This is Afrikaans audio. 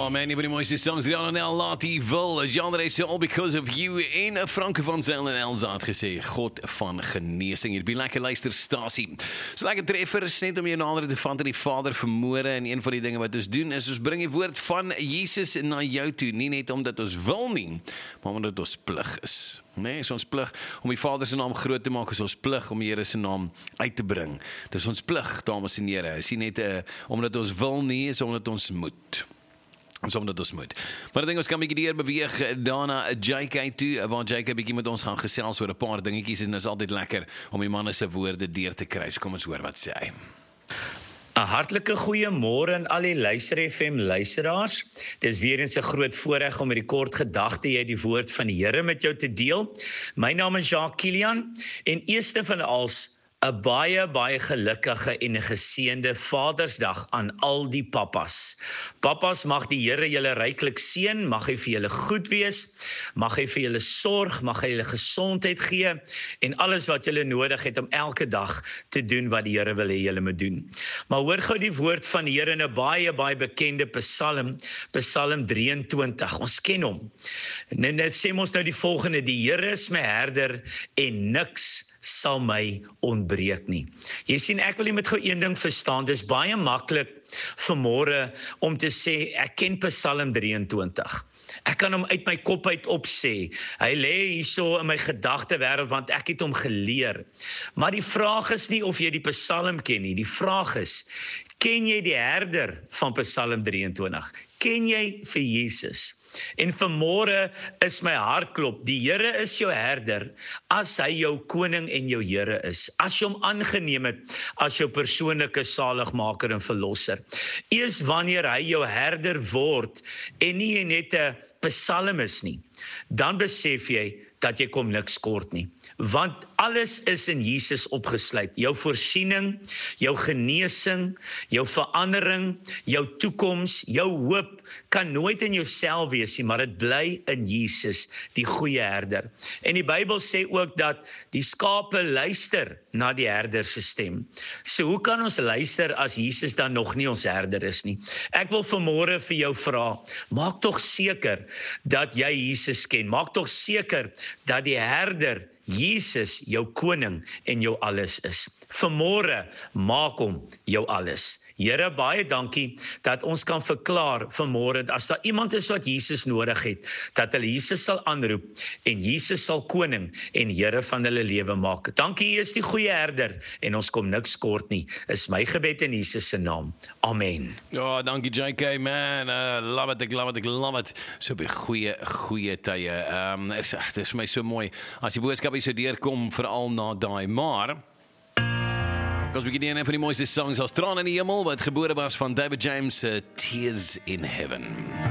Oh man, een van die mooiste songs, Rihanna en Laat die wil. Genre is All Because of You en Franke van Zyl en Elsa het gesê, God van genesing. Hier by lekker luisterstasie. So lekker treffers, net om jou nader te van die Vader vermoere, en een van die dinge wat ons doen is, ons bring die woord van Jesus na jou toe, nie net omdat ons wil nie, maar omdat ons plig is. Nee, is ons plig om die Vader se naam groot te maak, is ons plig om die Here se naam uit te bring. Dis ons plig, dames en here. Is nie net omdat ons wil nie, is omdat ons moet. Omdat ons moet. Maar ek dink ons kan 'n bietjie deur beweeg daarna JK toe, waar JK bietjie met ons gaan gesels oor 'n paar dingetjies, en dit is altyd lekker om die manne se woorde deur te kry. So kom ons hoor wat sê hy. 'n Hartlike goeiemôre aan al die Luister FM luisteraars. Dis weer eens 'n groot voorreg om met die kort gedagte uit die woord van die Here met jou te deel. My naam is Jacques Kilian en eerste van alles 'n baie gelukkige en 'n geseënde Vadersdag aan al die pappas. Pappas, mag die Here julle ryklik seën, mag hy vir julle goed wees, mag hy vir julle sorg, mag hy julle gesondheid gee en alles wat julle nodig het om elke dag te doen wat die Here wil hê julle moet doen. Maar hoor gou die woord van die Here in 'n baie bekende Psalm 23. Ons ken hom. En dit sê ons nou die volgende: die Here is my herder en niks sal my ontbreek nie. Jy sien, ek wil net met gou een ding verstaan. Dis baie maklik vanmôre om te sê ek ken Psalm 23. Ek kan hom uit my kop uit opsê. Hy lê hierso in my gedagtewêreld want ek het hom geleer. Maar die vraag is nie of jy die Psalm ken nie. Die vraag is, ken jy die herder van Psalm 23? Ken jy vir Jesus? En vanmôre is my hartklop, die Here is jou herder as hy jou koning en jou Here is. As jy hom aangeneem het as jou persoonlike saligmaker en verlosser. Eers wanneer hy jou herder word en nie net 'n psalmis nie, dan besef jy dat jy kom niks kort nie. Want alles is in Jesus opgesluit. Jou voorsiening, jou genesing, jou verandering, jou toekoms, jou hoop kan nooit in jouself wees nie, maar dit bly in Jesus, die goeie herder. En die Bybel sê ook dat die skape luister na die herder se stem. So hoe kan ons luister as Jesus dan nog nie ons herder is nie? Ek wil vanmôre vir jou vra, maak tog seker dat jy Jesus ken. Maak tog seker dat die herder Jesus jou koning en jou alles is. Vanmôre maak hom jou alles. Here, baie dankie dat ons kan verklaar vanmôre, as daar iemand is wat Jesus nodig het, dat hulle Jesus sal aanroep en Jesus sal koning en Here van hulle lewe maak. Dankie, U is die goeie herder en ons kom niks kort nie. Is my gebed in Jesus se naam. Amen. Ja, dankie JK man. Love it. So by goeie tye. Dit is vir my so mooi as die boodskap hier so deurkom, veral na daai, maar ons begin een van die mooiste songs als Traan in die Hemel, wat gebore was van David James, Tears in Heaven.